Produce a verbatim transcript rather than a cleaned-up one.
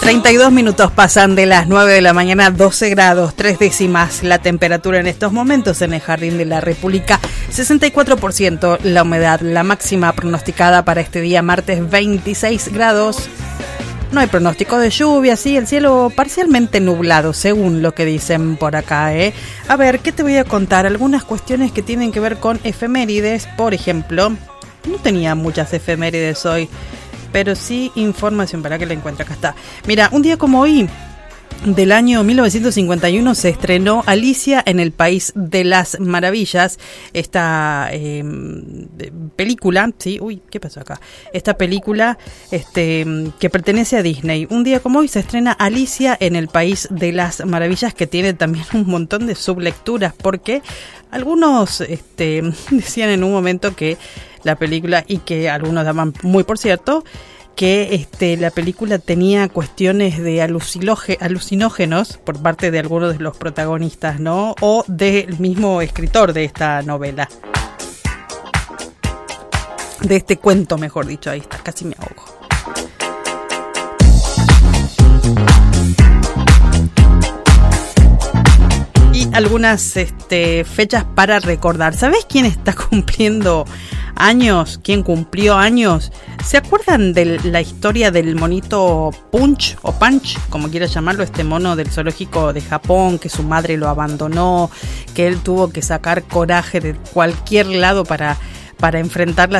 treinta y dos minutos pasan de las nueve de la mañana, doce grados, tres décimas la temperatura en estos momentos en el Jardín de la República, sesenta y cuatro por ciento la humedad, la máxima pronosticada para este día martes veintiséis grados. No hay pronóstico de lluvia, sí, el cielo parcialmente nublado, según lo que dicen por acá, ¿eh? A ver, ¿qué te voy a contar? Algunas cuestiones que tienen que ver con efemérides, por ejemplo. No tenía muchas efemérides hoy, pero sí información para que la encuentre. Acá está. Mira, un día como hoy, del año mil novecientos cincuenta y uno, se estrenó Alicia en el País de las Maravillas. Esta eh, película, sí, uy, ¿qué pasó acá? Esta película este, que pertenece a Disney. Un día como hoy se estrena Alicia en el País de las Maravillas, que tiene también un montón de sublecturas, porque algunos este, decían en un momento que la película, y que algunos daban muy por cierto, que este, la película tenía cuestiones de alucinógenos por parte de algunos de los protagonistas, ¿no? O del mismo escritor de esta novela. De este cuento, mejor dicho. Ahí está, casi me ahogo. Y algunas este, fechas para recordar. ¿Sabés quién está cumpliendo años? ¿Quién cumplió años? ¿Se acuerdan de la historia del monito Punch o Punch, como quieras llamarlo, este mono del zoológico de Japón, que su madre lo abandonó, que él tuvo que sacar coraje de cualquier lado para, para enfrentar la